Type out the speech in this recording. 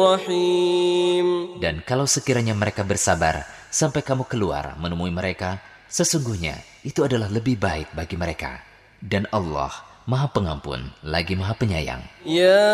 رحيم. Dan kalau sekiranya mereka bersabar sampai kamu keluar menemui mereka, sesungguhnya itu adalah lebih baik bagi mereka. Dan Allah Maha Pengampun lagi Maha Penyayang. يا